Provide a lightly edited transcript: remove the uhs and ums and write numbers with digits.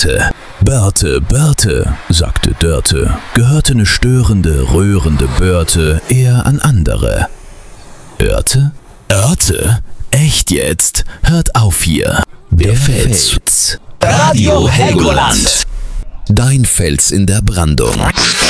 Börte, sagte Dörte, gehörte ne störende, rührende Börte eher an andere. Örte? Echt jetzt? Hört auf hier. Der Fels. Radio Helgoland. Dein Fels in der Brandung.